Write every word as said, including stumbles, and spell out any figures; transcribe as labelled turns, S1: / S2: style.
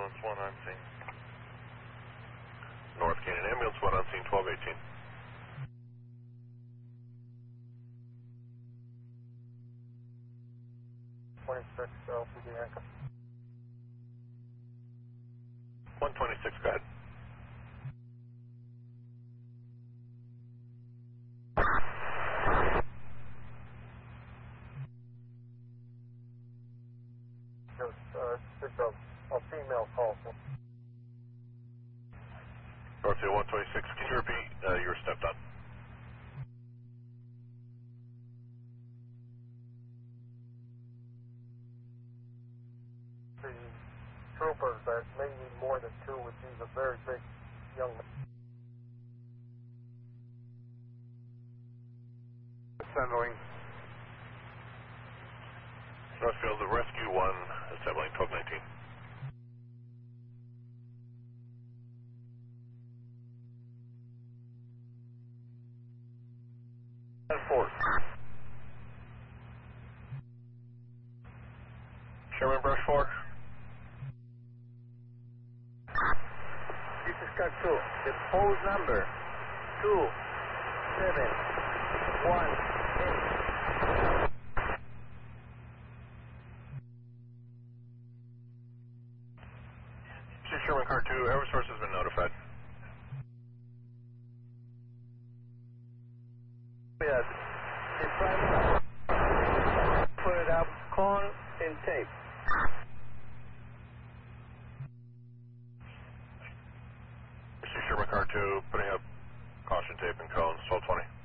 S1: Ambulance one on scene.
S2: North Canyon Ambulance one on scene, twelve eighteen.
S1: twenty-six, L C D handcuff.
S2: one twenty-six, go ahead.
S1: Just, uh, just a, a female call.
S2: Northfield one twenty-six, can you repeat uh, your step down?
S1: The troopers that may need more than two, which is a very big young man.
S3: Assembling.
S2: Northfield, the rescue one, assembling twelve nineteen.
S3: ten four.
S2: Sherman Brushford.
S3: This is car two. The pose number two seven one eight.
S2: This is Sherman Car two, Eversource has been notified.
S3: Yes. The prime put it up con and tape.
S2: This is Sherman Car two, putting up caution tape and cones, twelve twenty.